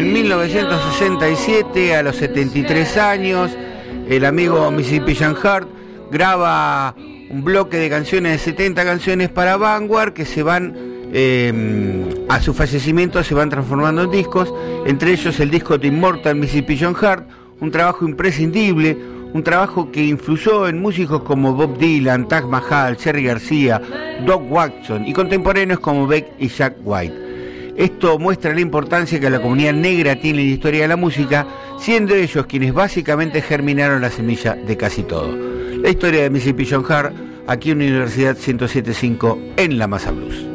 En 1967, a los 73 años, el amigo Mississippi John Hart graba un bloque de canciones, de 70 canciones para Vanguard, que se van, a su fallecimiento, se van transformando en discos, entre ellos el disco The Immortal Mississippi John Hart, un trabajo imprescindible, un trabajo que influyó en músicos como Bob Dylan, Taj Mahal, Jerry García, Doc Watson y contemporáneos como Beck y Jack White. Esto muestra la importancia que la comunidad negra tiene en la historia de la música, siendo ellos quienes básicamente germinaron la semilla de casi todo. La historia de Mississippi John Hart, aquí en Universidad 107.5 en La Masa Blues.